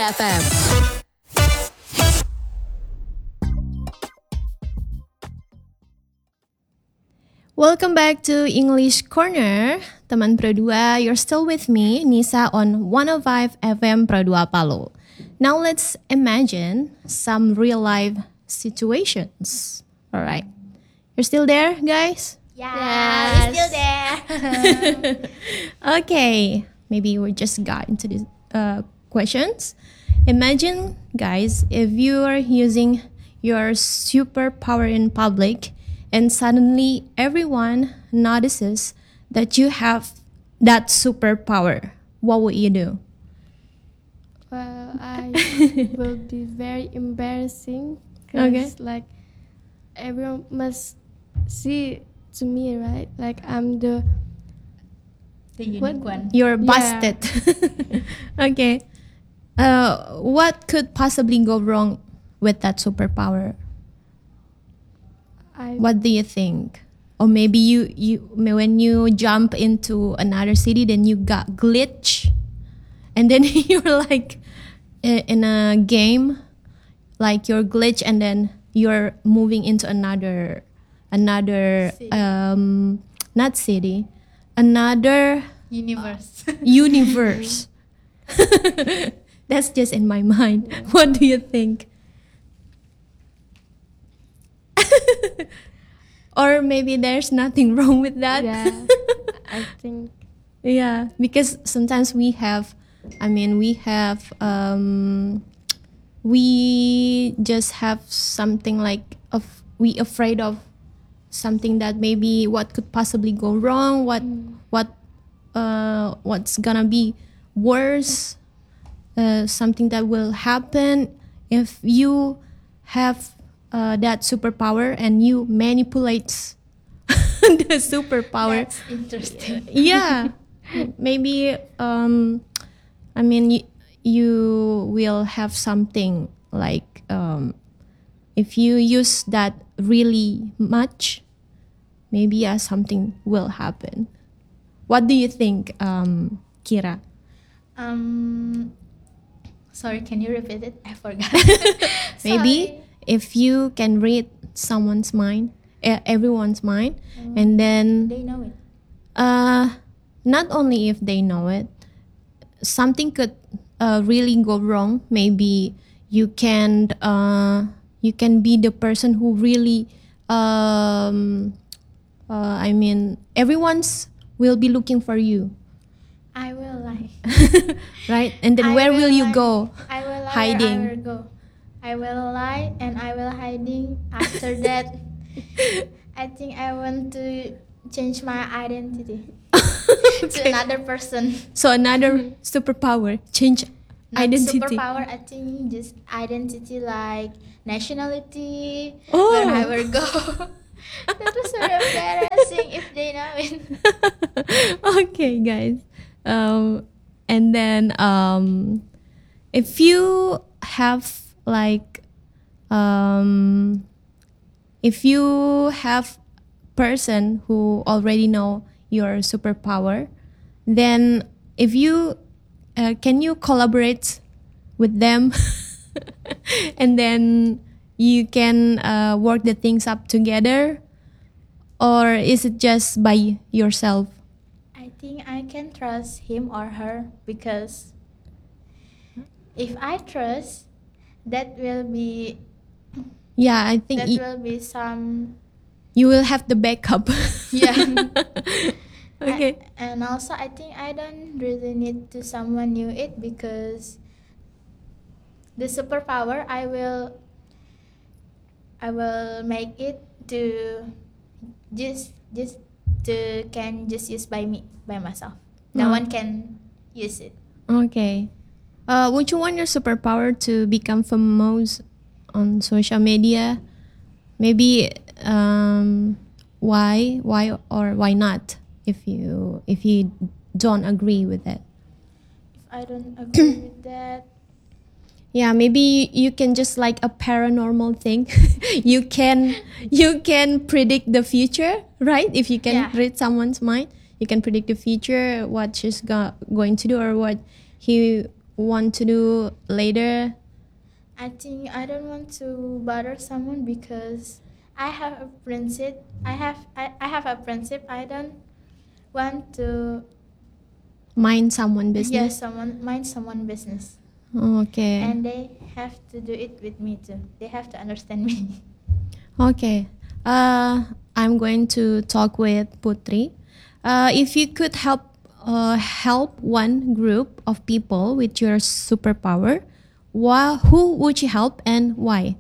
FM. Welcome back to English Corner. Teman Pro 2, you're still with me, Nisa, on 105 FM Pro 2 Palu. Now let's imagine some real life situations. All right. You're still there, guys? Yeah, we're still there. Okay. Maybe we just got into the questions. Imagine, guys, if you are using your superpower in public and suddenly everyone notices that you have that superpower. What would you do? Well, I will be very embarrassing Okay. because like everyone must see to me, right? Like I'm the The What? unique one. You're Yeah. busted. Okay. What could possibly go wrong with that superpower? I What do you think? Or maybe you when you jump into another city, then you got glitch, and then you're like in a game, like you're glitch, and then you're moving into another City. not city, another Universe. universe. That's just in my mind. What do you think? Or maybe there's nothing wrong with that. yeah, I think Yeah, because sometimes we have we just have something like we afraid of something that maybe what could possibly go wrong, what's gonna be worse, something that will happen if you have that superpower and you manipulate the superpower. That's interesting. Yeah, maybe you will have something like if you use that really much, maybe something will happen. What do you think, Kira? Sorry, can you repeat it? I forgot. Maybe Sorry. if you can read someone's mind, everyone's mind, and then They know it. not only if they know it, something could really go wrong. Maybe you can be the person who really everyone's will be looking for you, I will lie. right? And then I where will you lie. go? I will lie. Hiding. I will go. I will lie and I will hiding. After that, I think I want to change my identity to another person. So another superpower, change Not identity. superpower. I think just identity like nationality. Oh. Where I will go. That was so embarrassing if they know it. Okay, guys. And then if you have like if you have person who already know your superpower, then if you can you collaborate with them and then you can work the things up together, or is it just by yourself? I think I can trust him or her because if I trust, that will be Yeah, I think that will be some you will have the backup. yeah. Okay. And also I think I don't really need to someone knew it because the superpower I will make it to just to can just use by me by myself. No one can use it. Okay. Would you want your superpower to become famous on social media? Maybe why or why not? If you don't agree with that. If I don't agree with that, Yeah, maybe you can just like a paranormal thing. you can predict the future, right? If you can Yeah. read someone's mind, you can predict the future, what she's going to do or what he want to do later? I think I don't want to bother someone because I have a principle. I have a principle. I don't want to Mind someone yes business? someone business, Okay. and they have to do it with me too. They have to understand me. Okay. I'm going to talk with Putri. If you could help one group of people with your superpower, who would you help and why?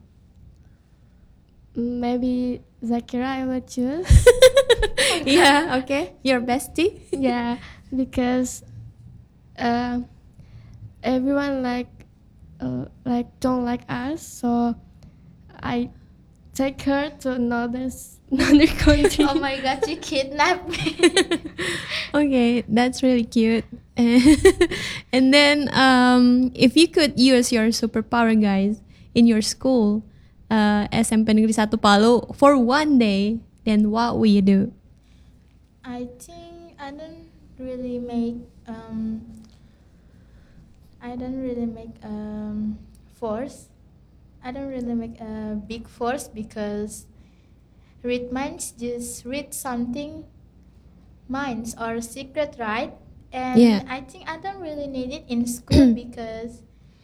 Maybe Zakira I would choose. Yeah. Okay. Your bestie. Yeah, because uh, everyone like don't like us, so I take her to another country. Oh my god, you kidnapped me. Okay, that's really cute. And then, if you could use your superpower, guys, in your school, SMP Negeri 1 Palu, for one day, then what will you do? I think really make um I don't really make force. I don't really make a big force because read minds just read something minds or secret, right? And Yeah. I think I don't really need it in school because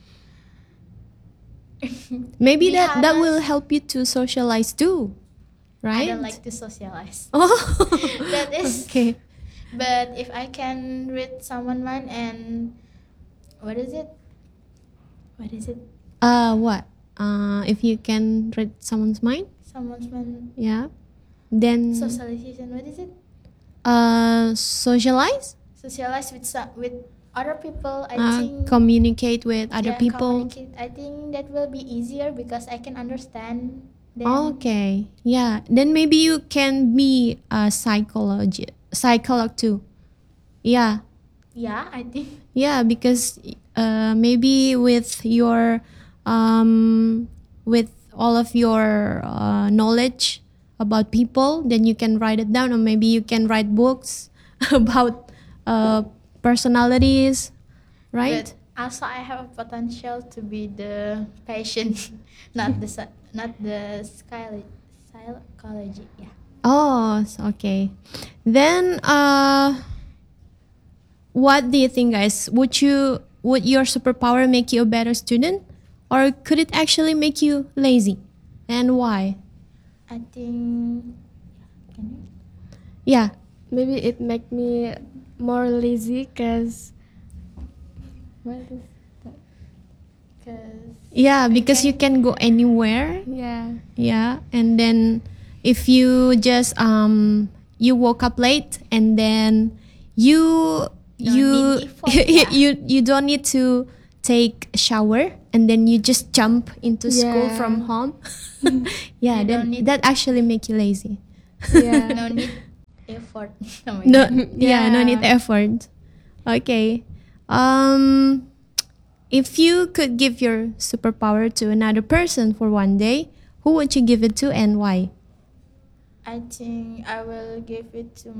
Maybe be that will honest, help you to socialize too, right? I don't like to socialize. Oh, That is okay. But if I can read someone mind and what is it? What is it? What? If you can read someone's mind, Someone's mind yeah, then socialization. What is it? socialize, Socialize with other people. I think communicate with other yeah, people. communicate. I think that will be easier because I can understand them. Okay, yeah. Then maybe you can be a psycholog too. Yeah, Yeah, I think. yeah. Because maybe with all of your knowledge about people, then you can write it down, or maybe you can write books about personalities, right? But also, I have a potential to be the patient, not the psychology. Yeah. Oh, okay. Then, what do you think, guys? Would your superpower make you a better student, or could it actually make you lazy, and why? I think. Can you? Yeah, Maybe it make me more lazy because what is that? Cause yeah, because you can go anywhere. Yeah. Yeah, and then if you just you woke up late, and then you you need effort, yeah. you don't need to take a shower, and then you just jump into school Yeah. from home. Yeah, You don't then need- that actually make you lazy. Yeah. no need effort. Oh my No, God. yeah, no Yeah. need effort. Okay. If you could give your superpower to another person for one day, who would you give it to and why? I think I will give it to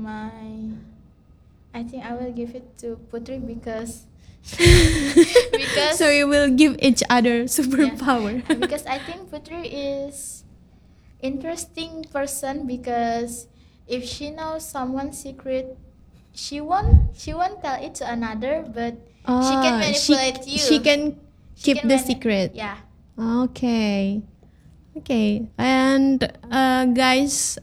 Putri because because So you will give each other superpower. because I think Putri is interesting person because if she knows someone's secret, she won't tell it to another, but she can manipulate you. She can She keep can the mani- secret. Yeah. Okay. Okay. And guys,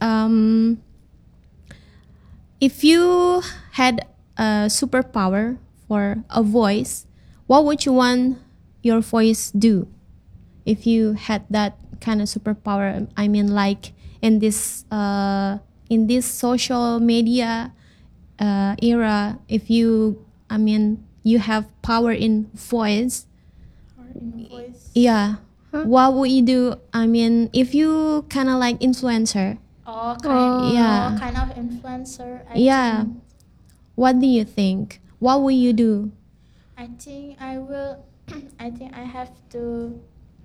if you had a superpower for a voice, what would you want your voice do? If you had that kind of superpower, I mean, like in this social media era, if you, I mean, you have power in voice, Or in voice. yeah. Huh? What would you do? I mean, if you kind of like influencer, Yeah. kind of influencer. Yeah. Think, what do you think? What will you do? I think I will. I think I have to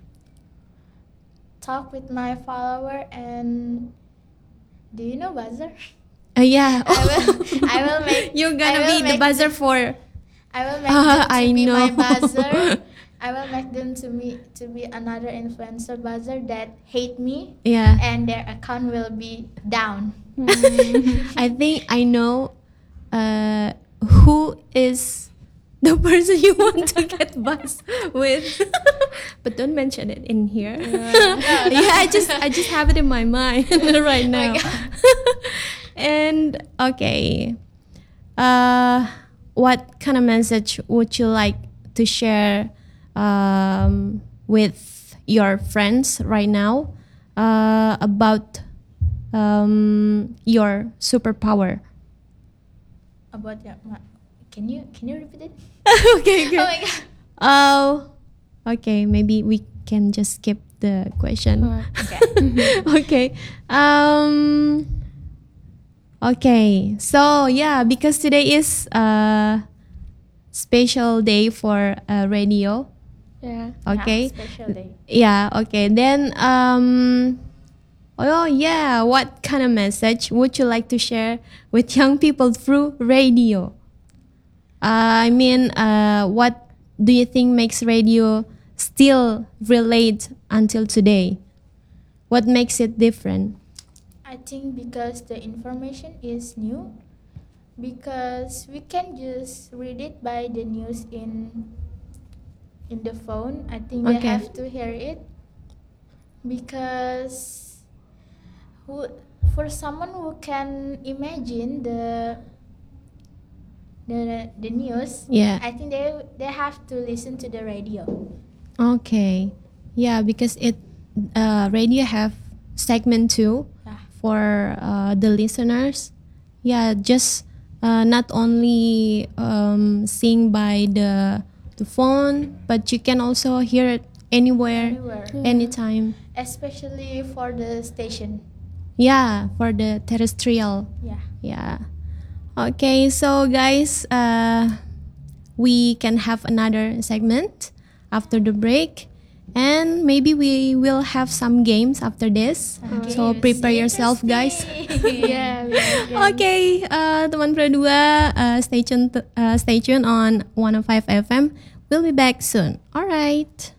talk with my follower and. Do you know buzzer? Yeah. I will make. You're I gonna will be the make buzzer for I will make them I to be my know. buzzer. I will make them to be another influencer buzzer that hate me, Yeah. and their account will be down. I think I know who is the person you want to get buzzed with. But don't mention it in here. Yeah, I just have it in my mind right now. And okay. What kind of message would you like to share with your friends right now about your superpower? About can you repeat it? Okay, Oh my god. Oh, okay. Maybe we can just skip the question. Okay. Okay. Okay. So yeah, because today is a special day for radio. Yeah. Okay. Yeah, special day. Yeah. Okay. Then oh yeah, what kind of message would you like to share with young people through radio? I mean, what do you think makes radio still relate until today? What makes it different? I think because the information is new, because we can just read it by the news in the phone. I think they Okay. have to hear it because for someone who can imagine the news, Yeah. I think they have to listen to the radio. Okay. Yeah, because it radio have segment too Yeah. for the listeners. Yeah, just not only sing by the phone, but you can also hear it anywhere, Anywhere. anytime. Especially for the station. Yeah, for the terrestrial. Yeah. Yeah. Okay, so guys, we can have another segment after the break, and maybe we will have some games after this. So Games. prepare yourself, guys. Interesting. Yeah. We have games. Okay, teman Pro 2, stay tuned on 105 FM. We'll be back soon. Alright.